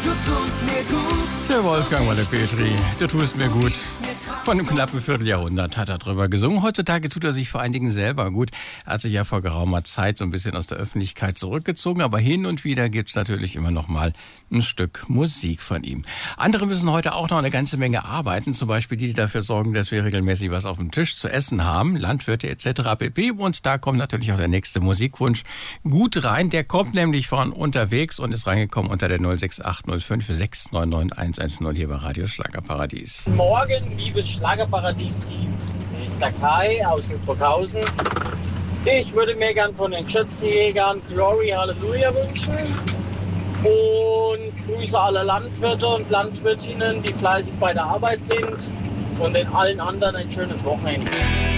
du tust mir gut. Der Wolfgang Walle Petri, du tust mir gut. Von einem knappen Vierteljahrhundert hat er drüber gesungen. Heutzutage tut er sich vor allen Dingen selber gut. Er hat sich ja vor geraumer Zeit so ein bisschen aus der Öffentlichkeit zurückgezogen, aber hin und wieder gibt's natürlich immer noch mal ein Stück Musik von ihm. Andere müssen heute auch noch eine ganze Menge arbeiten, zum Beispiel die dafür sorgen, dass wir regelmäßig was auf dem Tisch zu essen haben, Landwirte etc. pp. Und da kommt natürlich auch der nächste Musikwunsch gut rein. Der kommt nämlich von unterwegs und ist reingekommen unter der 06805 699 110 hier bei Radio Schlagerparadies. Guten Morgen, liebes Schlagerparadies-Team. Hier ist der Kai aus Burghausen. Ich würde mir gern von den Schützenjägern Glory Hallelujah wünschen und grüße alle Landwirte und Landwirtinnen, die fleißig bei der Arbeit sind, und den allen anderen ein schönes Wochenende.